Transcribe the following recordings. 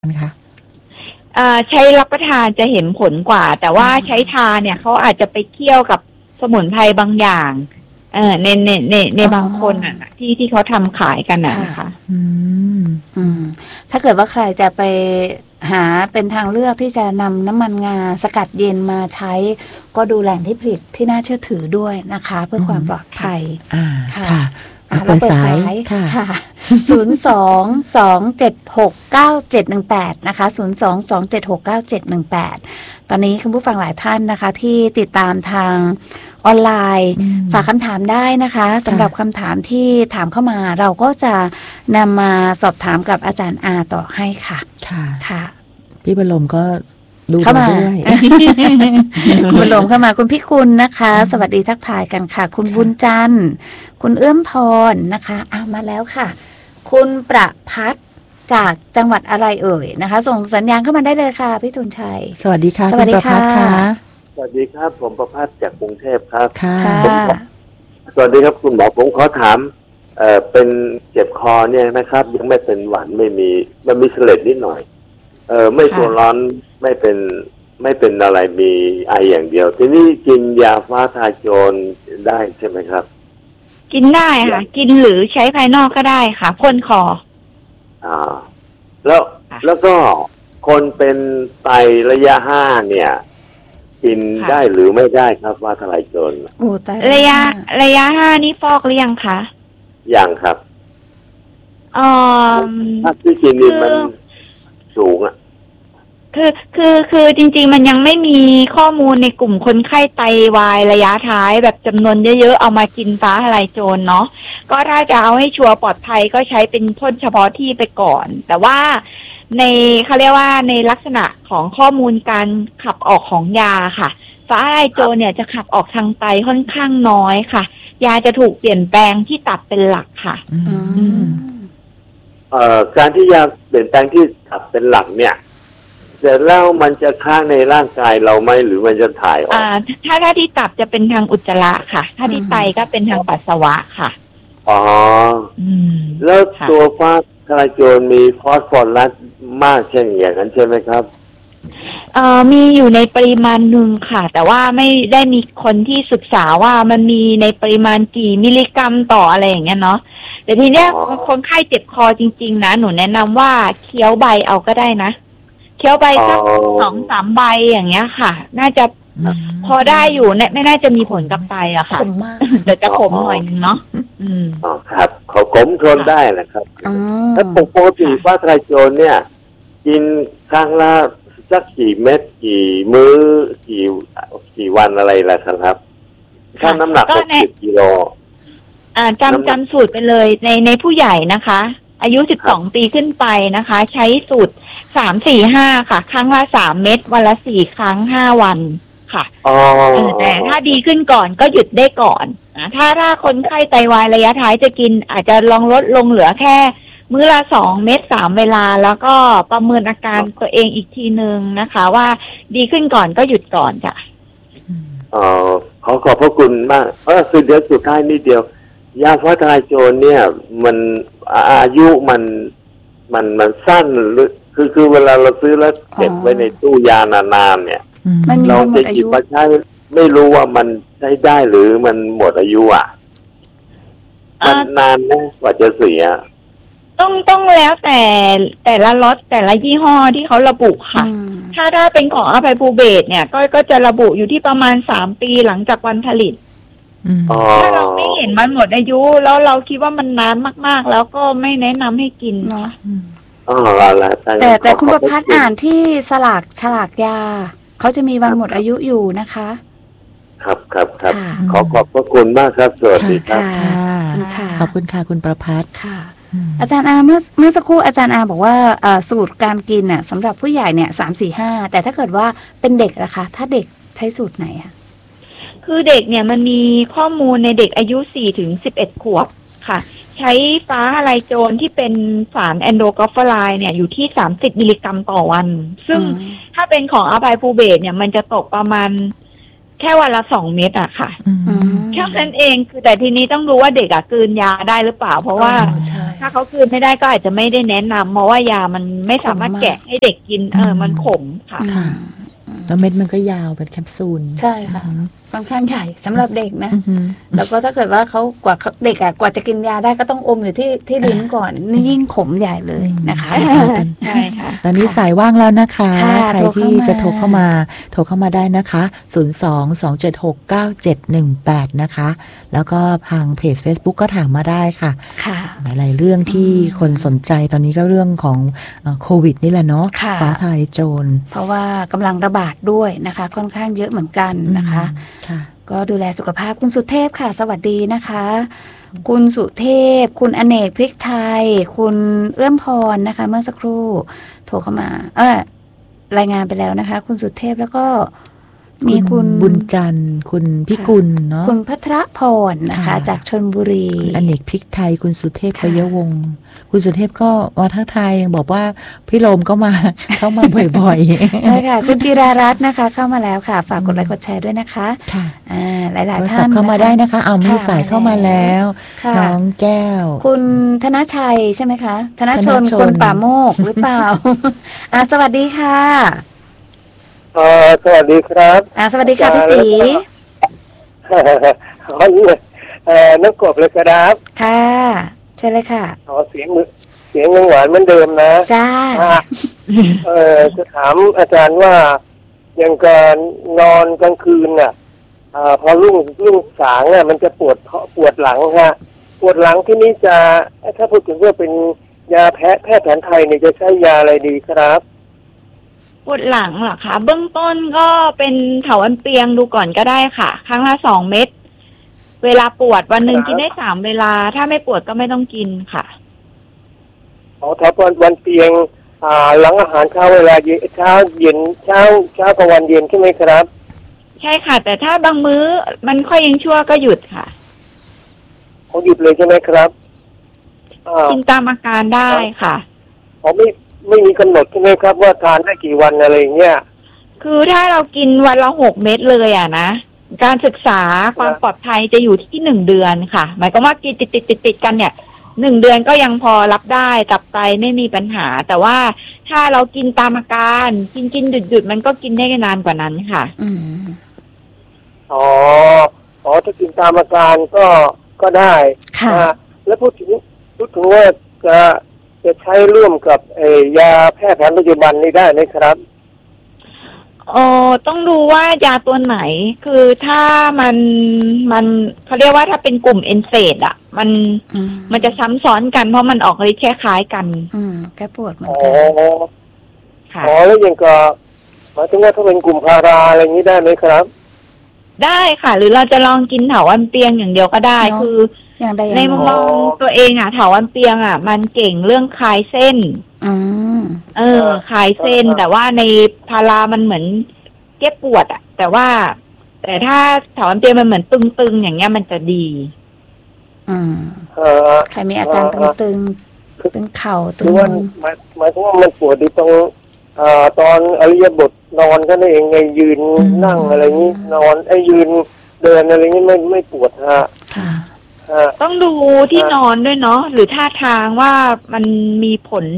คะใช้รับประทานจะเห็นผลกว่าแต่ว่าใช้ทาเนี่ยเขาอาจจะไปเคี่ยวกับสมุนไพรบางอย่างในบางคนอ่ะที่เขาทำขายกันนะคะถ้าเกิดว่าใครจะไปหาเป็นทางเลือกที่จะนำน้ำมันงาสกัดเย็นมาใช้ก็ดูแหล่งที่ผลิตที่น่าเชื่อถือด้วยนะคะเพื่อความปลอดภัยค่ะเราเปิดสายค่ะ02-276-9718นะคะ02-276-9718ตอนนี้คุณผู้ฟังหลายท่านนะคะที่ติดตามทางออนไลน์ฝากคำถามได้นะคะสำหรับคำถามที่ถามเข้ามาเราก็จะนำมาสอบถามกับอาจารย์อาต่อให้ค่ะค่ะพี่บรมก็ดูเข้ามาด้วยคุณบรมเข้ามาคุณพี่คุณนะคะสวัสดีทักทายกันค่ะคุณบุญจันทร์คุณเอื้อมพรนะคะมาแล้วค่ะคุณประพัฒน์จากจังหวัดอะไรเอ่ยนะคะส่งสัญญาณเข้ามาได้เลยค่ะพี่ทุนชัยสวัสดีค่ะคุณประพัฒน์ค่ะสวัสดีครับผมประพัฒน์จากกรุงเทพครับค่ะสวัสดีครับคุณหมอผมขอถามเป็นเจ็บคอเนี่ยนะครับยังไม่เป็นหวัดไม่มีมันมีเสลดนิดหน่อยไม่ตัวร้อนไม่เป็นอะไรมีไออย่างเดียวทีนี้กินยาฟ้าทลายโจรได้ใช่ไหมครับกินได้ค่ะกินหรือใช้ภายนอกก็ได้ค่ะพ่นคอแล้วก็คนเป็นไตระยะ5เนี่ยกินได้หรือไม่ได้ครับฟ้าทลายโจรระยะ5นี่ฟอกหรือยังคะยังครับถ้าที่กินนี่มันสูงอ่ะคือจริงๆมันยังไม่มีข้อมูลในกลุ่มคนไข้ไตวายระยะท้ายแบบจำนวนเยอะๆเอามากินฟ้าทลายโจรเนาะก็ถ้าจะเอาให้ชัวร์ปลอดภัยก็ใช้เป็นพ่นเฉพาะที่ไปก่อนแต่ว่าเขาเรียกว่าในลักษณะของข้อมูลการขับออกของยาค่ะฟ้าทลายโจรเนี่ยจะขับออกทางไตค่อนข้างน้อยค่ะยาจะถูกเปลี่ยนแปลงที่ตับเป็นหลักค่ะการที่ยาเปลี่ยนแปลงที่ตับเป็นหลักเนี่ยเสร็จแล้วมันจะค้างในร่างกายเราไหมหรือมันจะถ่ายออกถ้าที่ตับจะเป็นทางอุจจาระค่ะถ้าที่ไตก็เป็นทางปัสสาวะค่ะแล้วตัวฟ้าทลายโจรมีฟอสฟอรัสมากเช่นอย่างนั้นใช่ไหมครับมีอยู่ในปริมาณหนึ่งค่ะแต่ว่าไม่ได้มีคนที่ศึกษาว่ามันมีในปริมาณกี่มิลลิกรัมต่ออะไรอย่างเงี้ยเนาะแต่ทีเนี้ยคนไข้เจ็บคอจริงๆนะหนูแนะนำว่าเคี้ยวใบเอาก็ได้นะเคี้ยวใบสัก2-3 ใบอย่างเงี้ยค่ะน่าจะพอได้อยู่ไม่น่าจะมีผลกับไตอะค่ะเดี๋ยวจะขมหน่อยนึงเนาะครับเขาขมทนได้แหละครับถ้าปกติฟ้าทลายโจรเนี่ยกินครั้งละสักกี่เม็ดกี่มื้อกี่วันอะไรล่ะครับถ้าน้ำหนัก60 กิโลจำสูตรไปเลยในผู้ใหญ่นะคะอายุ12 ปีขึ้นไปนะคะใช้สูตร3-4-5ค่ะครั้งละ3 เม็ดวันละ4 ครั้ง5 วันค่ะแต่ถ้าดีขึ้นก่อนก็หยุดได้ก่อนถ้าคนไข้ไตวายระยะท้ายจะกินอาจจะลองลดลงเหลือแค่มื้อละ2 เม็ด3 เวลาแล้วก็ประเมินอาการตัวเองอีกทีนึงนะคะว่าดีขึ้นก่อนก็หยุดก่อนจ้ะขอขอบพระคุณมากคือเดี๋ยวสุดท้ายนิดเดียวยาฟ้าทลายโจรเนี่ยมันอายุมันสั้นหรือคือเวลาเราซื้อแล้วเก็บไว้ในตู้ยานานๆเนี่ยเราจะหยิบมาใช้ไม่รู้ว่ามันใช้ได้หรือมันหมดอายุมันนานนะกว่าจะเสียต้องแล้วแต่ละล็อตแต่ละยี่ห้อที่เขาระบุค่ะถ้าเป็นของอภัยภูเบศเนี่ยก็จะระบุอยู่ที่ประมาณ3 ปีหลังจากวันผลิตถ้าเราไม่เห็นมันหมดอายุแล้วเราคิดว่ามันนานมากๆแล้วก็ไม่แนะนำให้กินเนาะแต่คุณประพัฒน์อ่านที่ฉลากยาเขาจะมีวันหมดอายุอยู่นะคะครับขอบพระคุณมากครับสวัสดีครับขอบคุณค่ะคุณประพัฒน์ค่ะอาจารย์อาเมื่อสักครู่อาจารย์อาบอกว่าสูตรการกินน่ะสำหรับผู้ใหญ่เนี่ย3-4-5แต่ถ้าเกิดว่าเป็นเด็กนะคะถ้าเด็กใช้สูตรไหนอะคือเด็กเนี่ยมันมีข้อมูลในเด็กอายุ4-11 ขวบค่ะใช้ฟ้าทลายโจรที่เป็นสารแอนโดกอฟฟาไลน์เนี่ยอยู่ที่30 มิลลิกรัมต่อวันซึ่งถ้าเป็นของอภัยภูเบศเนี่ยมันจะตกประมาณแค่วันละ2 เม็ดอะค่ะอืมแค่นั้นเองคือแต่ทีนี้ต้องดูว่าเด็กอะกลืนยาได้หรือเปล่า เพราะว่าใช่ถ้าเขากลืนไม่ได้ก็อาจจะไม่ได้แนะนำเพราะว่ายามันไม่สามารถแกะให้เด็กกินมันขมค่ะค่ะ แล้วเม็ดมันก็ยาวเป็นแคปซูลใช่ค่ะค่อนข้างใหญ่สำหรับเด็กนะอือหือแล้วก็ถ้าเกิดว่าเขาเด็กกว่าจะกินยาได้ก็ต้องอมอยู่ที่ลิ้นก่อนนี่ยิ่งขมใหญ่เลยนะคะใช่ค่ะตอนนี้สายว่างแล้วนะคะค่ะใครที่จะโทรเข้ามาได้นะคะ 02-276-9718 นะคะ แล้วก็ทางเพจ Facebook ก็ถามมาได้ค่ะค่ะหลายๆเรื่องที่คนสนใจตอนนี้ก็เรื่องของโควิดนี่แหละเนาะค่ะฟ้าทลายโจรเพราะว่ากำลังระบาดด้วยนะคะ ค่อนข้างเยอะเหมือนกันนะคะค่ะก็ดูแลสุขภาพคุณสุเทพค่ะ สวัสดีนะคะ คุณสุเทพ คุณอเนกพริกไทย คุณเอื้อมพรนะคะ เมื่อสักครู่โทรเข้ามารายงานไปแล้วนะคะ คุณสุเทพแล้วก็มีคุณบุญจันทร์คุณพิกุลเนาะคุณพัทรพรนะคะค่ะจากชลบุรีคุณอเนกพริกไทยคุณสุเทพค่ะปยวงศ์คุณสุเทพก็มาทักทายบอกว่าพี่โรมก็มา เข้ามาบ่อยๆใช่ค่ะ คุณจิรารัตน์นะคะ เข้ามาแล้วค่ะ ฝากกดไลค์กดแชร์ด้วยนะคะค่ะหลายโทรๆศัท่าพนท์เข้ามาได้นะคะ เอามีค่ะสายเข้ามาแล้วค่ะน้องแก้วคุณธนชัยใช่ไหมคะ ธนชนธนชนคนป่าโมกหรือเปล่า สวัสดีค่ะสวัสดีครับสวัสดีค่ะพี่ตีน้องกบเลยครับค่ะเชิญเลยค่ะเสียงยังหวานเหมือนเดิมนะจ้าจะถามอาจารย์ว่าอย่างการนอนกลางคืนน่ะพอรุ่งสางน่ะมันจะปวดหลังฮะปวดหลังที่นี่จะถ้าพูดถึงว่าเป็นยาแพทย์แผนไทยเนี่ยจะใช้ยาอะไรดีครับปวดหลังเหรอคะเบื้องต้นก็เป็นเถาวัลย์เปียงดูก่อนก็ได้ค่ะ ครั้งละ2 เม็ดเวลาปวดวันหนึ่งครับกินได้3 เวลา ถ้าไม่ปวดก็ไม่ต้องกินค่ะถ้าวันเตียงหลังอาหารเช้าเวลาเช้ากับวันเย็นใช่ไหมครับใช่ค่ะ แต่ถ้าบางมื้อมันค่อยยังชั่วก็หยุดค่ะเขาหยุดเลยใช่ไหมครับกินตามอาการได้ค่ะเขาไม่มีกำหนดใช่ไหมครับ ว่าทานได้กี่วันอะไรอย่างเงี้ยคือถ้าเรากินวันละ6 เม็ดเลยนะการศึกษาความปลอดภัยจะอยู่ที่1 เดือนค่ะ หมายความว่ากินติดกันเนี่ย1 เดือนก็ยังพอรับได้ตับไตไม่มีปัญหา แต่ว่าถ้าเรากินตามอาการกินหยุดมันก็กินได้นานกว่านั้นค่ะอ๋อถ้ากินตามอาการก็ได้ค่ะแล้วพูดถึงว่าจะใช้ร่วมกับยาแพทย์แผนปัจจุบันนี้ได้ไหมครับต้องดูว่ายาตัวไหน คือถ้ามันเขาเรียกว่าถ้าเป็นกลุ่มเอนเซดอ่ะ มันจะซ้ำซ้อนกันเพราะมันออกฤทธิ์คล้ายๆกันแก้ปวดเหมือนอ๋อกันค่ะแล้วยังก็หมายถึงว่าถ้าเป็นกลุ่มพาราอะไรอย่างนี้ได้ไหมครับได้ค่ะ หรือเราจะลองกินเถาวัลย์เปียงอย่างเดียวก็ได้เนอะคืออย่างใดอย่างในหมุนึ่มงมองตัวเองเถาวัลย์เปียงมันเก่งเรื่องคลายเส้น คลายเส้น แต่ว่าในพารามันเหมือนแก้ปวดแต่ถ้าเถาวัลย์เปียงมันเหมือนตึงๆอย่างเงี้ยมันจะดีใครมีอาการตึงเข่าตึคืงอว่าหมายถึงว่ามันปวดที่ตรงตอนอริยบทนอนก็นั่นเองไงยืนนั่งอะไรนี้ นอนยืนเดินอะไรนี้ไม่ปวดฮะค่ะต้องดูที่นอนด้วยเนาะหรือท่าทางว่ามันมีผล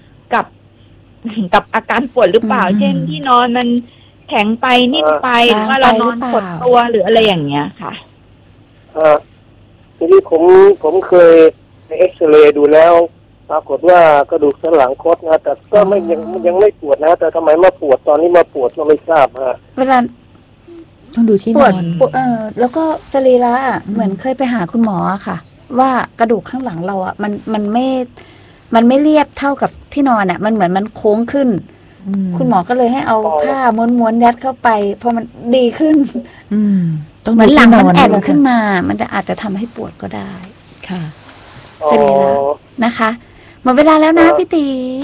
กับอาการปวดหรือเปล่า เช่นที่นอนมันแข็งไปนิ่มไปหรือว่าเรานอนกดตัวหรืออะไรอย่างเงี้ยค่ะทีนี้ผมเคยไปเอ็กซเรย์ดูแล้วปรากฏว่ากระดูกสันหลังคดนะแต่ก็ยังไม่ปวดนะแต่ทำไมมาปวดตอนนี้มาปวดก็ไม่ทราบฮะเวลาต้องดูที่ปนวอดนแล้วก็สรีระเหมือนเคยไปหาคุณหมอค่ะ ว่ากระดูกข้างหลังเรามันไม่เรียบเท่ากับที่นอนมันเหมือนมันโค้งขึ้น คุณหมอก็เลยให้เอาผ้าม้วนๆยัดเข้าไปพอมันดีขึ้นต้องเหมืดูอนหลัที่งนมัอน นแอนด้วยขึ้นมา มันจะอาจจะทำให้ปวดก็ได้ค่ะสรีระนะคะหมดเวลาแล้วนะพี่ตี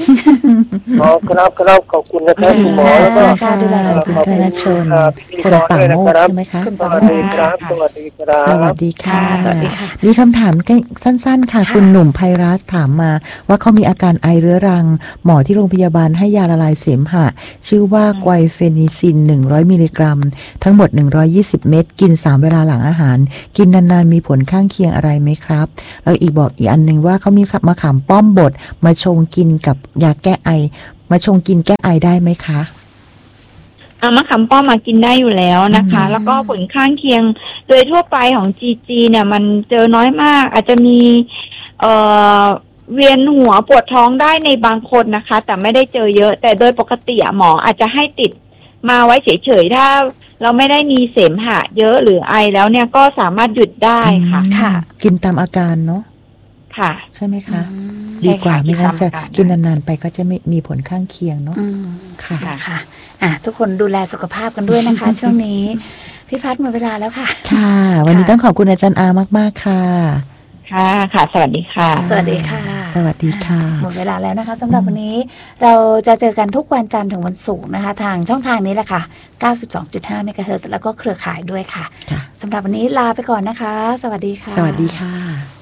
ครับขอบคุณนะครับคุณหมอแล้วก็ค่ะดูแลสุขคุณภาพธนชนพิธีคนกรป่าด้วยนะโมกครับใช่ไหมคะคุณสวัสดีครับสวัสดีครับสวัสดีค่ะสวัสดีค่ะมีคำถามสั้นๆค่ะค่ะคุณหนุ่มไพรัสถามมาว่าเขามีอาการไอเรื้อรัง หมอที่โรงพยาบาลให้ยาละลายเสมหะ ชื่อว่าไกวเฟนิซิน 100 มิลลิกรัม ทั้งหมด 120 เม็ดกิน 3 เวลาหลังอาหาร กินนานๆมีผลข้างเคียงอะไรไหมครับแล้วอีกอันหนึ่งว่าเขามีมะขามป้อมบดมาชงกินกับยาแก้ไอ มาชงกินแก้ไอได้ไหมคะมะขามป้อมมากินได้อยู่แล้วนะคะ แล้วก็ผลข้างเคียงโดยทั่วไปของ GG เนี่ยมันเจอน้อยมาก อาจจะมีเวียนหัวปวดท้องได้ในบางคนนะคะ แต่ไม่ได้เจอเยอะ แต่โดยปกติหมออาจจะให้ติดมาไว้เฉยๆถ้าเราไม่ได้มีเสมหะเยอะหรือไอแล้วเนี่ยก็สามารถหยุดได้ค่ะค่ะกินตามอาการเนาะค่ะใช่ไหมคะอืมดีกว่าใช่ค่ะไม่งั้นจะกินตามอาการกินนานๆไปก็จะไม่มีผลข้างเคียงเนาะอืมค่ะค่ะทุกคนดูแลสุขภาพกันด้วยนะคะ ช่วงนี้พี่พัดหมดเวลาแล้วค่ะค่ะ วันนี้ต้องขอบคุณอาจารย์อามากๆค่ะค่ะ สวัสดีค่ะสวัสดีค่ะสวัสดีค่ะหมดเวลาแล้วนะคะสำหรับวันนี้เราจะเจอกันทุกวันจันทร์ถึงวันศุกร์นะคะ ทางช่องทางนี้แหละค่ะ 92.5 เมกะเฮิรตซ์แล้วก็เครือข่ายด้วยค่ะค่ะสำหรับวันนี้ลาไปก่อนนะคะ สวัสดีค่ะสวัสดีค่ะ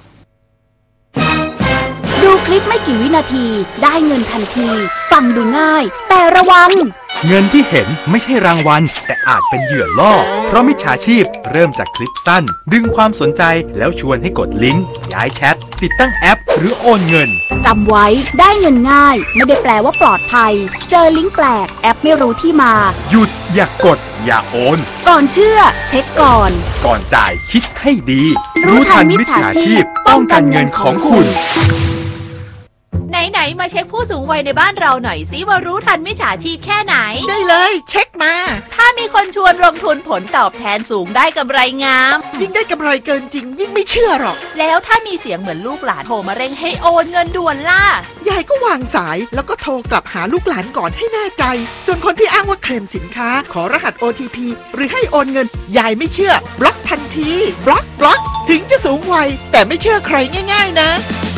ดูคลิปไม่กี่วินาทีได้เงินทันที ฟังดูง่าย แต่ระวังเงินที่เห็นไม่ใช่รางวัลแต่อาจเป็นเหยื่อล่อเพราะมิจฉาชีพเริ่มจากคลิปสั้นดึงความสนใจแล้วชวนให้กดลิงก์ย้ายแชทติดตั้งแอปหรือโอนเงินจำไว้ได้เงินง่าย ไม่ได้แปลว่าปลอดภัย เจอลิงก์แปลกแอปไม่รู้ที่มาหยุดอย่ากดอย่าโอนก่อนเชื่อ เช็คก่อนก่อนจ่ายคิดให้ดีรู้ทันมิจฉาชีพป้องกันเงินของคุณไหนๆมาเช็คผู้สูงวัยในบ้านเราหน่อยสิว่ารู้ทันมิจฉาชีพแค่ไหนได้เลยเช็คมาถ้ามีคนชวนลงทุนผลตอบแทนสูงได้กำไรงามยิ่งได้กำไรเกินจริง ยิ่งไม่เชื่อหรอกแล้วถ้ามีเสียงเหมือนลูกหลานโทรมาเร่งให้โอนเงินด่วนล่ะยายก็วางสายแล้วก็โทรกลับหาลูกหลานก่อนให้แน่ใจ ส่วนคนที่อ้างว่าเคลมสินค้าขอรหัส OTP หรือให้โอนเงินยายไม่เชื่อบล็อกทันทีบล็อกถึงจะสูงวัยแต่ไม่เชื่อใครง่ายๆนะ